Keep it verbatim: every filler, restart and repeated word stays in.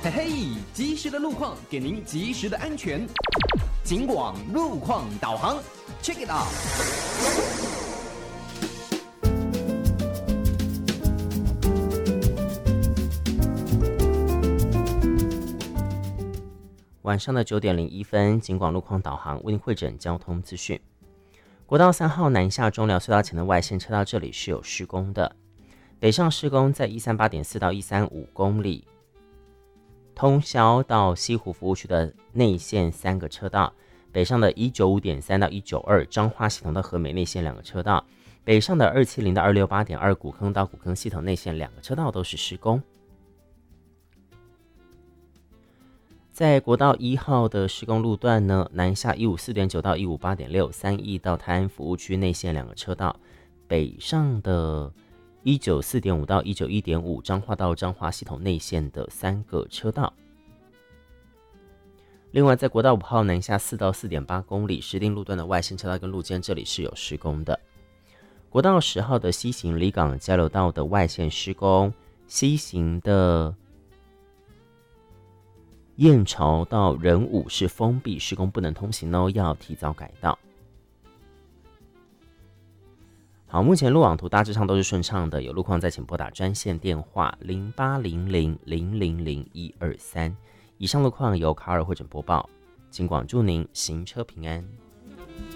嘿嘿，及时的路况给您及时的安全。警广路况导航 ，check it out。 晚上的九点零一分，警广路况导航为您汇整交通资讯。国道三号南下中寮隧道前的外线车道，这里是有施工的。北上施工在一三八点四到一三五公里，通霄到西湖服务区的内线三个车道，北上的一九五点三到一九二彰化系统到和美内线两个车道，北上的二七零到二六八点二古坑到古坑系统内线两个车道都是施工。在国道一号的施工路段呢，南下一五四点九到一五八点六三义到泰安服务区内线两个车道，北上的一九四点五到一九一点五彰化到彰化系统内线的三个车道。另外在国道五号南下四到四点八公里石碇路段的外线车道跟路肩，这里是有施工的。国道十号的西行离港交流道的外线施工，西行的燕巢到仁武是封闭施工，不能通行哦，要提早改道。好，目前路网图大致上都是顺畅的，有路况再请拨打专线电话零八零零零零零一二三。以上路况由卡尔汇整播报，警广祝您行车平安。